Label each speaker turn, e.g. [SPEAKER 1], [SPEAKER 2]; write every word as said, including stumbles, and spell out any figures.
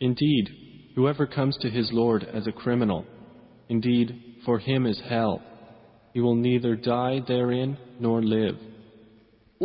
[SPEAKER 1] Indeed, whoever comes to his Lord as a criminal, indeed, for him is hell. He will neither die therein nor live.